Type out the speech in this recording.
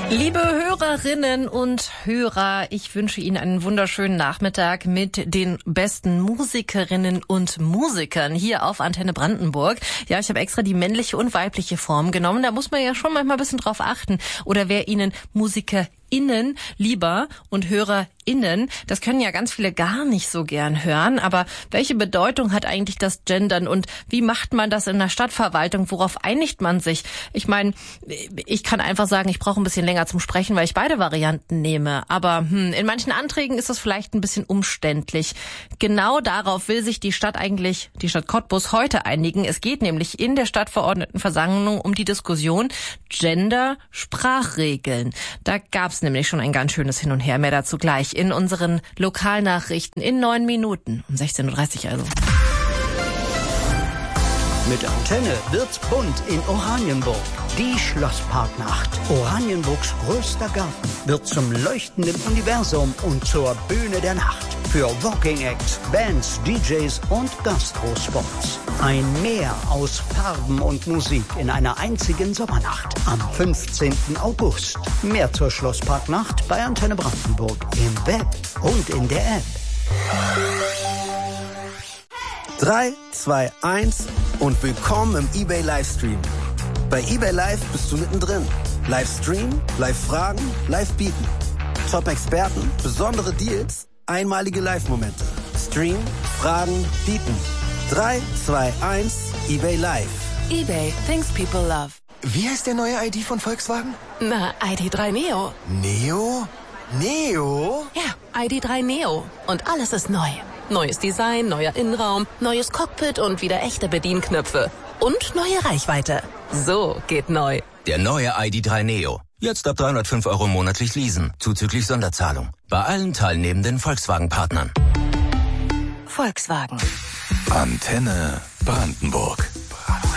Liebe Hörerinnen und Hörer, ich wünsche Ihnen einen wunderschönen Nachmittag mit den besten Musikerinnen und Musikern hier auf Antenne Brandenburg. Ja, ich habe extra die männliche und weibliche Form genommen. Da muss man ja schon manchmal ein bisschen drauf achten. Oder wer Ihnen MusikerInnen lieber und HörerInnen, das können ja ganz viele gar nicht so gern hören. Aber welche Bedeutung hat eigentlich das Gendern und wie macht man das in der Stadtverwaltung? Worauf einigt man sich? Ich meine, ich kann einfach sagen, ich brauche ein bisschen länger zum Sprechen, weil ich beide Varianten nehme. Aber in manchen Anträgen ist das vielleicht ein bisschen umständlich. Genau darauf will sich die Stadt Cottbus heute einigen. Es geht nämlich in der Stadtverordnetenversammlung um die Diskussion Gender-Sprachregeln. Da gab es nämlich schon ein ganz schönes Hin und Her. Mehr dazu gleich in unseren Lokalnachrichten in 9 Minuten. Um 16.30 Uhr also. Mit Antenne wird's bunt in Oranienburg. Die Schlossparknacht. Oranienburgs größter Garten wird zum leuchtenden Universum und zur Bühne der Nacht. Für Walking Acts, Bands, DJs und Gastrospots. Ein Meer aus Farben und Musik in einer einzigen Sommernacht. Am 15. August. Mehr zur Schlossparknacht bei Antenne Brandenburg im Web und in der App. 3, 2, 1 und willkommen im eBay Livestream. Bei eBay Live bist du mittendrin. Livestream, Live-Fragen, Live-Bieten. Top-Experten, besondere Deals, einmalige Live-Momente. Stream, Fragen, Bieten. 3, 2, 1, eBay Live. eBay, things people love. Wie heißt der neue ID von Volkswagen? Na, ID.3 Neo. Neo? Neo? Ja, ID.3 Neo. Und alles ist neu. Neues Design, neuer Innenraum, neues Cockpit und wieder echte Bedienknöpfe. Und neue Reichweite. So geht neu. Der neue ID.3 Neo. Jetzt ab 305 € monatlich leasen, zuzüglich Sonderzahlung. Bei allen teilnehmenden Volkswagen-Partnern. Volkswagen. Antenne Brandenburg.